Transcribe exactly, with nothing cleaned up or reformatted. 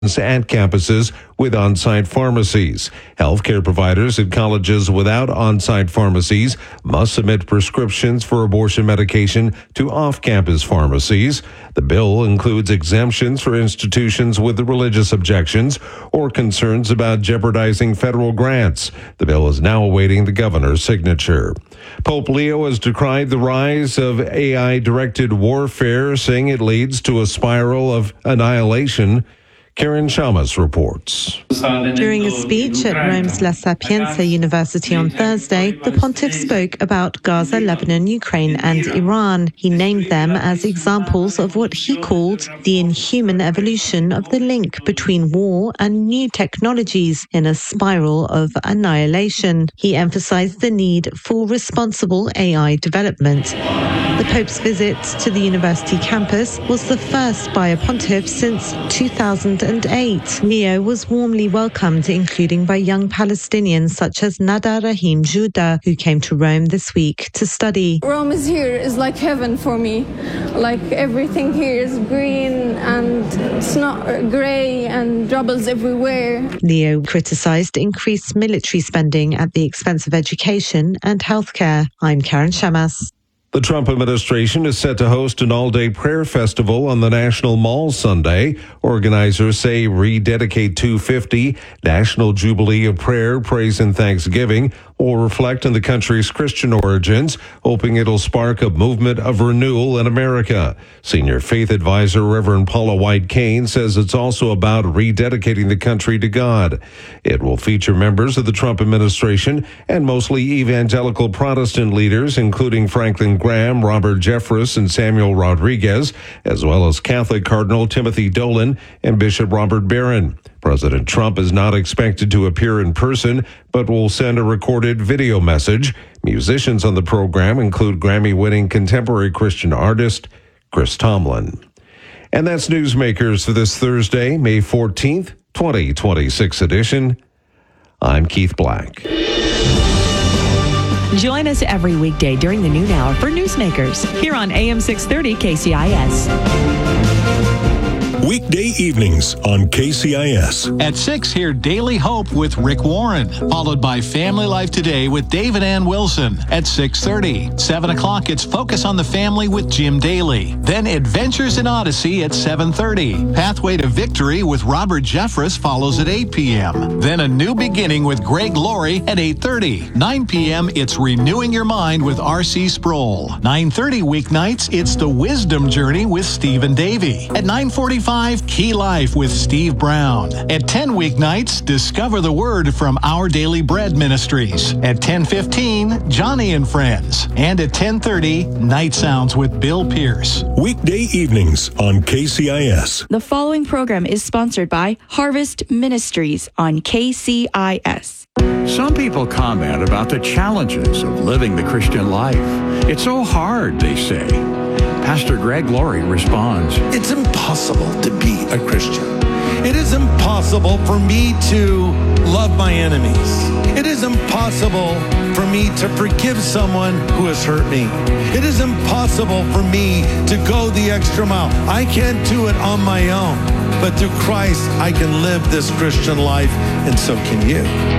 at campuses with on-site pharmacies. Healthcare providers at colleges without on-site pharmacies must submit prescriptions for abortion medication to off-campus pharmacies. The bill includes exemptions for institutions with religious objections or concerns about jeopardizing federal grants. The bill is now awaiting the governor's signature. Pope Leo has decried the rise of A I-directed warfare, saying it leads to a spiral of annihilation. Karen Shamas reports. During a speech at Rome's La Sapienza University on Thursday, the pontiff spoke about Gaza, Lebanon, Ukraine, and Iran. He named them as examples of what he called the inhuman evolution of the link between war and new technologies in a spiral of annihilation. He emphasized the need for responsible A I development. The Pope's visit to the university campus was the first by a pontiff since two thousand eight. Leo was warmly welcomed, including by young Palestinians such as Nada Rahim Judah, who came to Rome this week to study. Rome is here is like heaven for me. Like everything here is green and it's not grey and rubbles everywhere. Leo criticized increased military spending at the expense of education and healthcare. I'm Karen Shamas. The Trump administration is set to host an all-day prayer festival on the National Mall Sunday. Organizers say Rededicate two fifty, National Jubilee of Prayer, Praise, and Thanksgiving, will reflect on the country's Christian origins, hoping it'll spark a movement of renewal in America. Senior faith advisor Reverend Paula White Cain says it's also about rededicating the country to God. It will feature members of the Trump administration and mostly evangelical Protestant leaders, including Franklin Graham, Robert Jeffress, and Samuel Rodriguez, as well as Catholic Cardinal Timothy Dolan and Bishop Robert Barron. President Trump is not expected to appear in person, but will send a recorded video message. Musicians on the program include Grammy-winning contemporary Christian artist Chris Tomlin. And that's Newsmakers for this Thursday, May fourteenth, twenty twenty-six edition. I'm Keith Black. Join us every weekday during the noon hour for Newsmakers here on A M six thirty K C I S. Weekday evenings on K C I S. At six, hear Daily Hope with Rick Warren, followed by Family Life Today with David Ann Wilson at six thirty. seven o'clock, it's Focus on the Family with Jim Daly. Then Adventures in Odyssey at seven thirty. Pathway to Victory with Robert Jeffress follows at eight p.m. Then A New Beginning with Greg Laurie at eight thirty. nine p.m., it's Renewing Your Mind with R C Sproul. nine thirty weeknights, it's The Wisdom Journey with Stephen Davey. At nine forty-five, Key Life with Steve Brown. At ten weeknights, Discover the Word from Our Daily Bread Ministries. At ten fifteen, Johnny and Friends. And at ten thirty, Night Sounds with Bill Pierce. Weekday evenings on K C I S. The following program is sponsored by Harvest Ministries on K C I S. Some people comment about the challenges of living the Christian life. It's so hard, they say. Pastor Greg Laurie responds, It's impossible to be a Christian. It is impossible for me to love my enemies. It is impossible for me to forgive someone who has hurt me. It is impossible for me to go the extra mile. I can't do it on my own. But through Christ, I can live this Christian life, and so can you.